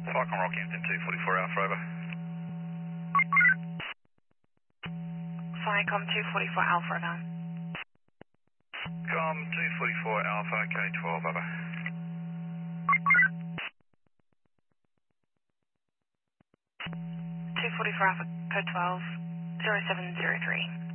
Falcon Rockhampton 244 Alpha, over. Flycom 244 Alpha, over. Com 244 Alpha, K12, over. 244 Alpha, code 12, 0703.